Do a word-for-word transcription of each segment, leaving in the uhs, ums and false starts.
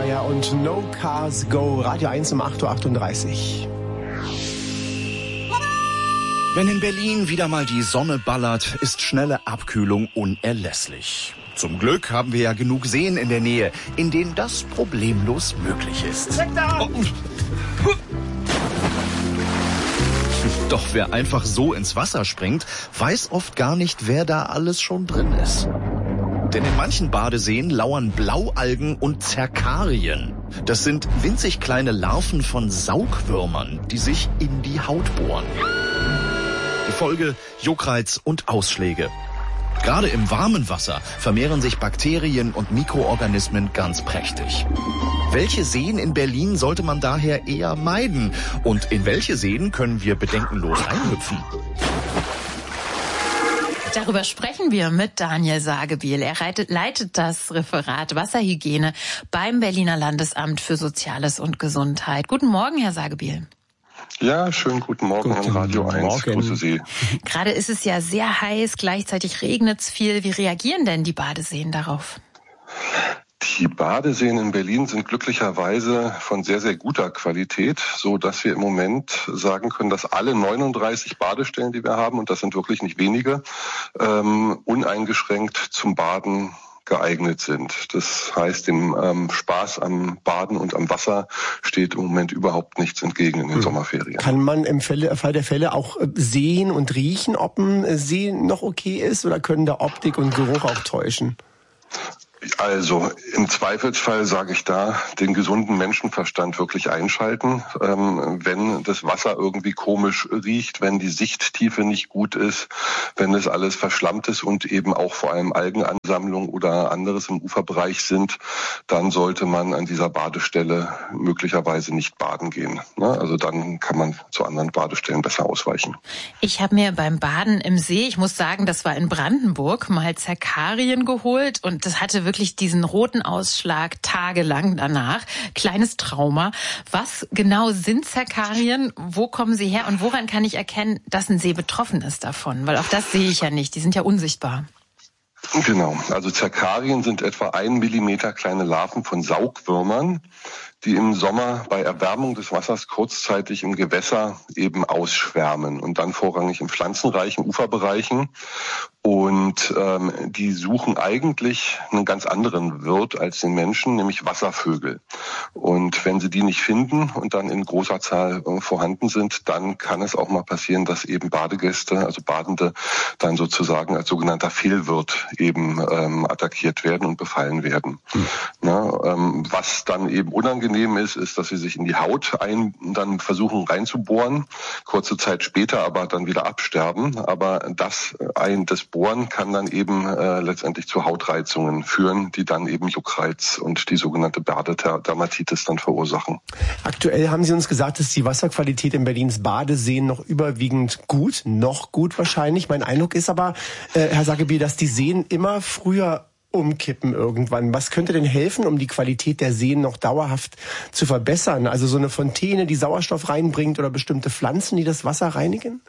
Fire und No Cars Go. Radio eins um acht Uhr achtunddreißig. Wenn in Berlin wieder mal die Sonne ballert, ist schnelle Abkühlung unerlässlich. Zum Glück haben wir ja genug Seen in der Nähe, in denen das problemlos möglich ist. Oh. Doch wer einfach so ins Wasser springt, weiß oft gar nicht, wer da alles schon drin ist. Denn in manchen Badeseen lauern Blaualgen und Zerkarien. Das sind winzig kleine Larven von Saugwürmern, die sich in die Haut bohren. Die Folge: Juckreiz und Ausschläge. Gerade im warmen Wasser vermehren sich Bakterien und Mikroorganismen ganz prächtig. Welche Seen in Berlin sollte man daher eher meiden? Und in welche Seen können wir bedenkenlos reinhüpfen? Darüber sprechen wir mit Daniel Sagebiel. Er leitet das Referat Wasserhygiene beim Berliner Landesamt für Soziales und Gesundheit. Guten Morgen, Herr Sagebiel. Ja, schönen guten Morgen an Radio eins. Grüße Sie. Gerade ist es ja sehr heiß, gleichzeitig regnet es viel. Wie reagieren denn die Badeseen darauf? Die Badeseen in Berlin sind glücklicherweise von sehr, sehr guter Qualität, so dass wir im Moment sagen können, dass alle neununddreißig Badestellen, die wir haben, und das sind wirklich nicht wenige, ähm, uneingeschränkt zum Baden geeignet sind. Das heißt, dem ähm, Spaß am Baden und am Wasser steht im Moment überhaupt nichts entgegen in den hm. Sommerferien. Kann man im Fälle, Fall der Fälle auch sehen und riechen, ob ein See noch okay ist, oder können da Optik und Geruch auch täuschen? Also im Zweifelsfall sage ich da, den gesunden Menschenverstand wirklich einschalten. Ähm, wenn das Wasser irgendwie komisch riecht, wenn die Sichttiefe nicht gut ist, wenn es alles verschlammt ist und eben auch vor allem Algenansammlung oder anderes im Uferbereich sind, dann sollte man an dieser Badestelle möglicherweise nicht baden gehen. Ne? Also dann kann man zu anderen Badestellen besser ausweichen. Ich habe mir beim Baden im See, ich muss sagen, das war in Brandenburg, mal Zerkarien geholt und das hatte wirklich wirklich diesen roten Ausschlag tagelang danach. Kleines Trauma. Was genau sind Zerkarien? Wo kommen sie her? Und woran kann ich erkennen, dass ein See betroffen ist davon? Weil auch das sehe ich ja nicht. Die sind ja unsichtbar. Genau. Also Zerkarien sind etwa ein Millimeter kleine Larven von Saugwürmern, die im Sommer bei Erwärmung des Wassers kurzzeitig im Gewässer eben ausschwärmen und dann vorrangig in pflanzenreichen Uferbereichen. Und ähm, die suchen eigentlich einen ganz anderen Wirt als den Menschen, nämlich Wasservögel. Und wenn sie die nicht finden und dann in großer Zahl äh, vorhanden sind, dann kann es auch mal passieren, dass eben Badegäste, also Badende, dann sozusagen als sogenannter Fehlwirt eben ähm, attackiert werden und befallen werden. Mhm. Na, ähm, was dann eben unangenehm ist, ist, dass sie sich in die Haut ein, dann versuchen reinzubohren, kurze Zeit später aber dann wieder absterben. Aber das ein das Bohren kann dann eben äh, letztendlich zu Hautreizungen führen, die dann eben Juckreiz und die sogenannte Badedermatitis dann verursachen. Aktuell haben Sie uns gesagt, ist die Wasserqualität in Berlins Badeseen noch überwiegend gut, noch gut wahrscheinlich. Mein Eindruck ist aber, äh, Herr Sagebiel, dass die Seen immer früher umkippen irgendwann. Was könnte denn helfen, um die Qualität der Seen noch dauerhaft zu verbessern? Also so eine Fontäne, die Sauerstoff reinbringt, oder bestimmte Pflanzen, die das Wasser reinigen?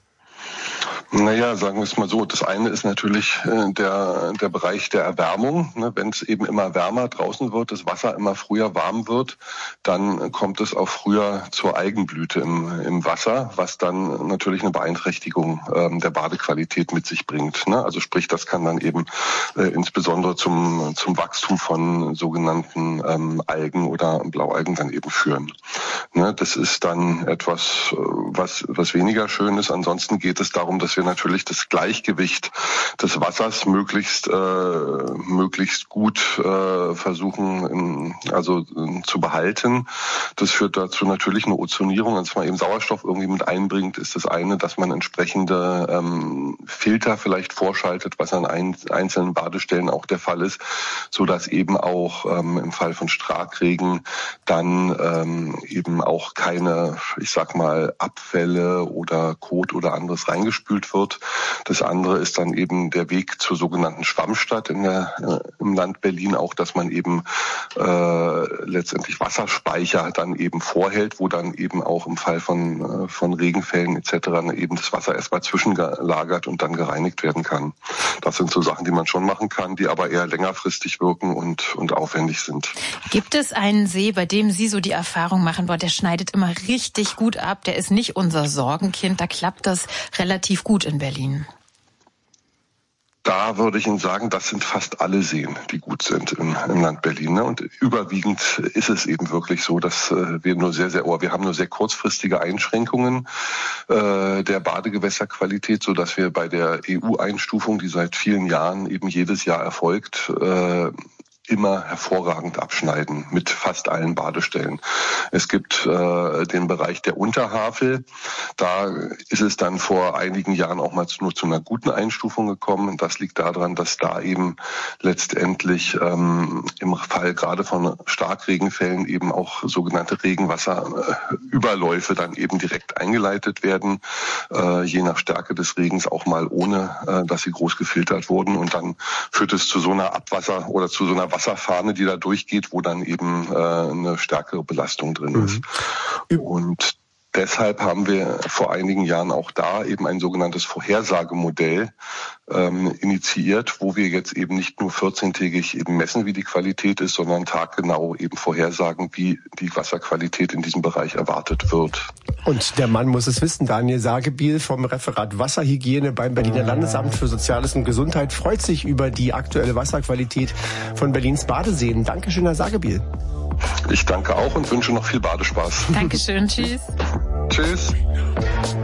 Naja, sagen wir es mal so, das eine ist natürlich äh, der der Bereich der Erwärmung. Ne? Wenn es eben immer wärmer draußen wird, das Wasser immer früher warm wird, dann kommt es auch früher zur Algenblüte im, im Wasser, was dann natürlich eine Beeinträchtigung ähm, der Badequalität mit sich bringt. Ne? Also sprich, das kann dann eben äh, insbesondere zum zum Wachstum von sogenannten ähm, Algen oder Blaualgen dann eben führen. Ne? Das ist dann etwas, was was weniger schön ist. Ansonsten geht es darum, dass wir natürlich das Gleichgewicht des Wassers möglichst äh, möglichst gut äh, versuchen in, also äh, zu behalten. Das führt dazu natürlich eine Ozonierung, dass man eben Sauerstoff irgendwie mit einbringt, ist das eine, dass man entsprechende ähm, Filter vielleicht vorschaltet, was an ein, einzelnen Badestellen auch der Fall ist, so dass eben auch ähm, im Fall von Starkregen dann ähm, eben eben auch keine, ich sag mal, Abfälle oder Kot oder anderes reingespült wird. Das andere ist dann eben der Weg zur sogenannten Schwammstadt in der, äh, im Land Berlin auch, dass man eben äh, letztendlich Wasserspeicher dann eben vorhält, wo dann eben auch im Fall von, äh, von Regenfällen et cetera eben das Wasser erstmal zwischengelagert und dann gereinigt werden kann. Das sind so Sachen, die man schon machen kann, die aber eher längerfristig wirken und, und aufwendig sind. Gibt es einen See, bei dem Sie so die Erfahrung machen, boah, der schneidet immer richtig gut ab, der ist nicht unser Sorgenkind, da klappt das relativ gut in Berlin? Da würde ich Ihnen sagen, das sind fast alle Seen, die gut sind im, im Land Berlin. Ne? Und überwiegend ist es eben wirklich so, dass äh, wir nur sehr, sehr, oh, wir haben nur sehr kurzfristige Einschränkungen äh, der Badegewässerqualität, so dass wir bei der E U-Einstufung, die seit vielen Jahren eben jedes Jahr erfolgt, äh, immer hervorragend abschneiden mit fast allen Badestellen. Es gibt äh, den Bereich der Unterhavel. Da ist es dann vor einigen Jahren auch mal zu, nur zu einer guten Einstufung gekommen. Und das liegt daran, dass da eben letztendlich ähm, im Fall gerade von Starkregenfällen eben auch sogenannte Regenwasserüberläufe dann eben direkt eingeleitet werden, äh, je nach Stärke des Regens auch mal ohne, äh, dass sie groß gefiltert wurden. Und dann führt es zu so einer Abwasser- oder zu so einer Wasserfahne, die da durchgeht, wo dann eben äh, eine stärkere Belastung drin ist. Mhm. Und deshalb haben wir vor einigen Jahren auch da eben ein sogenanntes Vorhersagemodell ähm, initiiert, wo wir jetzt eben nicht nur vierzehntägig eben messen, wie die Qualität ist, sondern taggenau eben vorhersagen, wie die Wasserqualität in diesem Bereich erwartet wird. Und der Mann muss es wissen, Daniel Sagebiel vom Referat Wasserhygiene beim Berliner Landesamt für Soziales und Gesundheit freut sich über die aktuelle Wasserqualität von Berlins Badeseen. Dankeschön, Herr Sagebiel. Ich danke auch und wünsche noch viel Badespaß. Dankeschön, tschüss. Tschüss.